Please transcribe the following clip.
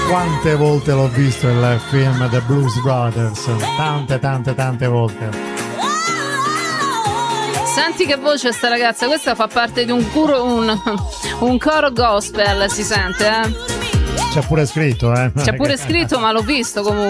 Quante volte l'ho visto il film The Blues Brothers, tante volte. Senti che voce sta ragazza, questa fa parte di un coro gospel, si sente, C'è pure scritto, C'è pure scritto, ma l'ho visto comunque.